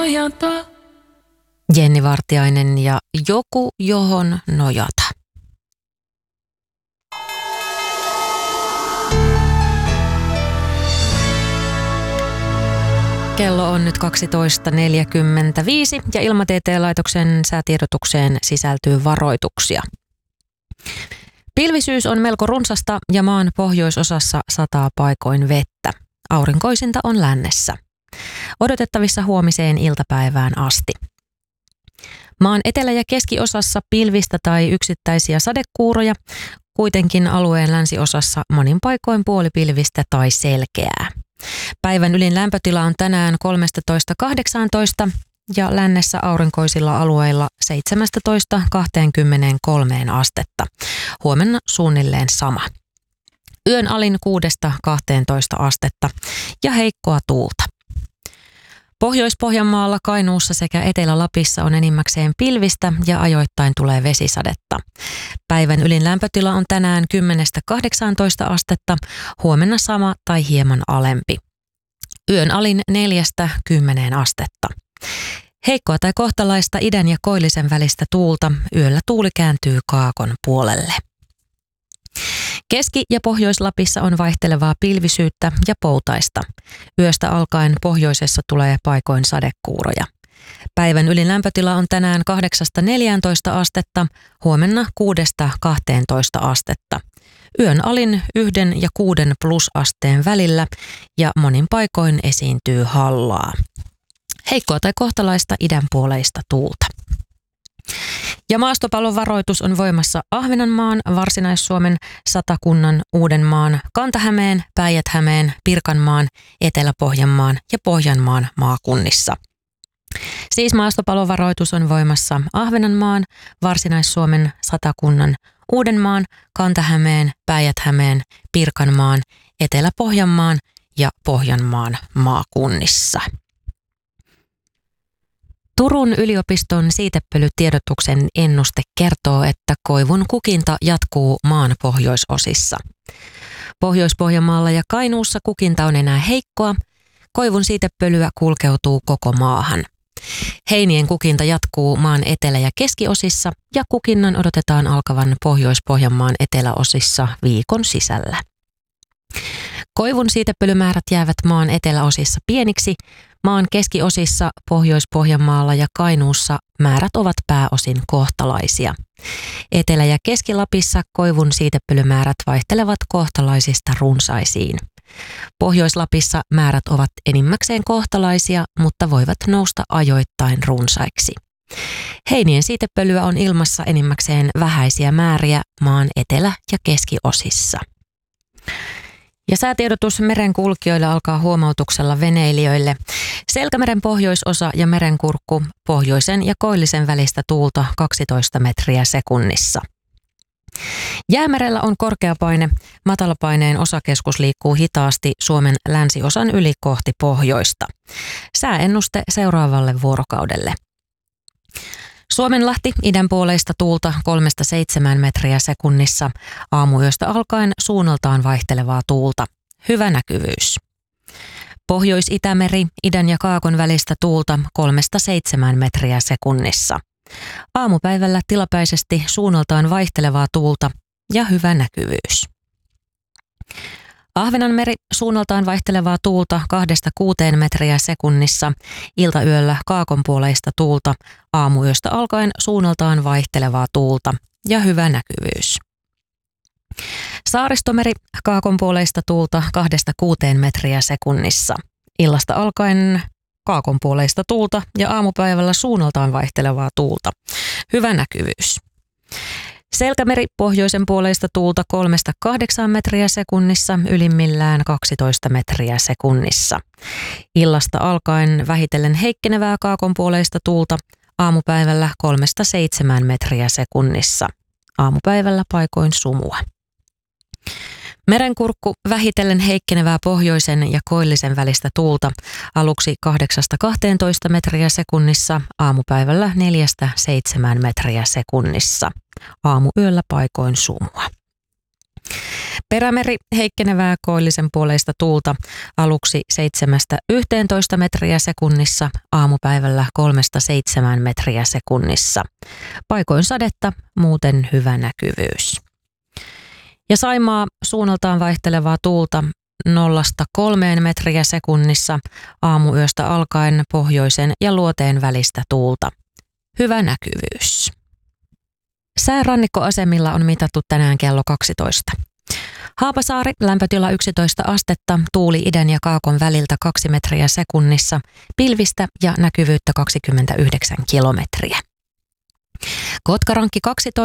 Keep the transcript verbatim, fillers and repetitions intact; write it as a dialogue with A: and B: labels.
A: nojata.
B: Jenni Vartiainen ja Joku, johon nojata. Kello on nyt kaksitoista neljäkymmentäviisi ja Ilmatieteen laitoksen säätiedotukseen sisältyy varoituksia. Pilvisyys on melko runsasta ja maan pohjoisosassa sataa paikoin vettä. Aurinkoisinta on lännessä. Odotettavissa huomiseen iltapäivään asti. Maan etelä- ja keskiosassa pilvistä tai yksittäisiä sadekuuroja, kuitenkin alueen länsiosassa monin paikoin puolipilvistä tai selkeää. Päivän ylin lämpötila on tänään kolmetoista kahdeksantoista ja lännessä aurinkoisilla alueilla seitsemäntoista kaksikymmentäkolme astetta. Huomenna suunnilleen sama. Yön alin kuudesta kahteentoista astetta ja heikkoa tuulta. Pohjois-Pohjanmaalla, Kainuussa sekä Etelä-Lapissa on enimmäkseen pilvistä ja ajoittain tulee vesisadetta. Päivän ylin lämpötila on tänään kymmenestä kahdeksaantoista astetta, huomenna sama tai hieman alempi. Yön alin neljästä kymmeneen astetta. Heikkoa tai kohtalaista idän ja koillisen välistä tuulta, yöllä tuuli kääntyy kaakon puolelle. Keski- ja Pohjois-Lapissa on vaihtelevaa pilvisyyttä ja poutaista. Yöstä alkaen pohjoisessa tulee paikoin sadekuuroja. Päivän ylin lämpötila on tänään kahdeksasta neljääntoista astetta, huomenna kuudesta kahteentoista astetta. Yön alin yhden ja kuuden plusasteen välillä ja monin paikoin esiintyy hallaa. Heikkoa tai kohtalaista idänpuoleista tuulta. Ja maastopallon varoitus on voimassa Ahvenanmaan, Varsinais-Suomen, Satakunnan, Uudenmaan, Kanta-Hämeen, Päijät-Hämeen, Pirkanmaan, Etelä-Pohjanmaan ja Pohjanmaan maakunnissa. Siis maastopallon varoitus on voimassa Ahvenanmaan, Varsinais-Suomen, Satakunnan, Uudenmaan, Kanta-Hämeen, Päijät-Hämeen, Pirkanmaan, Etelä-Pohjanmaan ja Pohjanmaan maakunnissa. Turun yliopiston siitepölytiedotuksen ennuste kertoo, että koivun kukinta jatkuu maan pohjoisosissa. Pohjois-Pohjanmaalla ja Kainuussa kukinta on enää heikkoa, koivun siitepölyä kulkeutuu koko maahan. Heinien kukinta jatkuu maan etelä- ja keskiosissa ja kukinnan odotetaan alkavan Pohjois-Pohjanmaan eteläosissa viikon sisällä. Koivun siitepölymäärät jäävät maan eteläosissa pieniksi, maan keskiosissa, Pohjois-Pohjanmaalla ja Kainuussa määrät ovat pääosin kohtalaisia. Etelä- ja Keski-Lapissa koivun siitepölymäärät vaihtelevat kohtalaisista runsaisiin. Pohjois-Lapissa määrät ovat enimmäkseen kohtalaisia, mutta voivat nousta ajoittain runsaiksi. Heinien siitepölyä on ilmassa enimmäkseen vähäisiä määriä maan etelä- ja keskiosissa. Ja säätiedotus merenkulkijoille alkaa huomautuksella veneilijöille. Selkämeren pohjoisosa ja merenkurkku, pohjoisen ja koillisen välistä tuulta kaksitoista metriä sekunnissa. Jäämerellä on korkeapaine, matalapaineen osakeskus liikkuu hitaasti Suomen länsiosan yli kohti pohjoista. Sääennuste seuraavalle vuorokaudelle. Suomenlahti idänpuoleista tuulta kolmesta seitsemään metriä sekunnissa, aamuyöstä alkaen suunnaltaan vaihtelevaa tuulta. Hyvä näkyvyys. Pohjois-Itämeri idän ja kaakon välistä tuulta kolmesta seitsemään metriä sekunnissa. Aamupäivällä tilapäisesti suunnaltaan vaihtelevaa tuulta ja hyvä näkyvyys. Ahvenanmeri suunnaltaan vaihtelevaa tuulta kahdesta kuuteen metriä sekunnissa, iltayöllä kaakonpuoleista tuulta, aamuyöstä alkaen suunnaltaan vaihtelevaa tuulta ja hyvä näkyvyys. Saaristomeri kaakonpuoleista tuulta kahdesta kuuteen metriä sekunnissa, illasta alkaen kaakonpuoleista tuulta ja aamupäivällä suunnaltaan vaihtelevaa tuulta, hyvä näkyvyys. Selkämeri pohjoisen puoleista tuulta kolmesta kahdeksaan metriä sekunnissa, ylimmillään kaksitoista metriä sekunnissa. Illasta alkaen vähitellen heikkenevää kaakonpuoleista tuulta, aamupäivällä kolmesta seitsemään metriä sekunnissa. Aamupäivällä paikoin sumua. Merenkurkku vähitellen heikkenevää pohjoisen ja koillisen välistä tuulta, aluksi kahdeksasta kahteentoista metriä sekunnissa, aamupäivällä neljästä seitsemään metriä sekunnissa. Aamuyöllä paikoin sumua. Perämeri heikkenevää koillisen puoleista tuulta aluksi seitsemästä yhteentoista metriä sekunnissa, aamupäivällä kolmesta seitsemään metriä sekunnissa. Paikoin sadetta, muuten hyvä näkyvyys. Ja Saimaa suunnaltaan vaihtelevaa tuulta nollasta kolmeen metriä sekunnissa, aamuyöstä alkaen pohjoisen ja luoteen välistä tuulta. Hyvä näkyvyys. Säärannikkoasemilla on mitattu tänään kello kaksitoista. Haapasaari, lämpötila yksitoista astetta, tuuli idän ja kaakon väliltä kaksi metriä sekunnissa, pilvistä ja näkyvyyttä kaksikymmentäyhdeksän kilometriä. Kotkarankki kaksitoista.